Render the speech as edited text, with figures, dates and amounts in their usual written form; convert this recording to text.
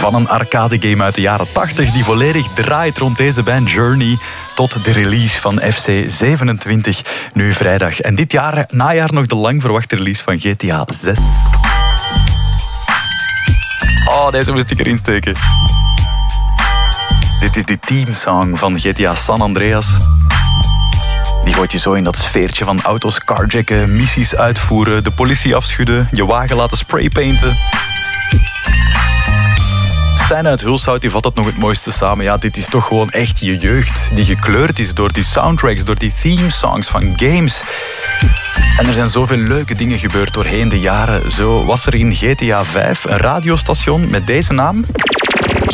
Van een arcade-game uit de jaren 80 die volledig draait rond deze band Journey tot de release van FC 27, nu vrijdag. En dit najaar nog de lang verwachte release van GTA 6. Oh, deze moest ik erin steken. Dit is die teamsong van GTA San Andreas. Die gooit je zo in dat sfeertje van auto's carjacken, missies uitvoeren, de politie afschudden, je wagen laten spraypainten. Stijn uit Hulshout die vat het nog het mooiste samen. Ja, dit is toch gewoon echt je jeugd die gekleurd is door die soundtracks, door die themesongs van games. En er zijn zoveel leuke dingen gebeurd doorheen de jaren. Zo was er in GTA 5 een radiostation met deze naam.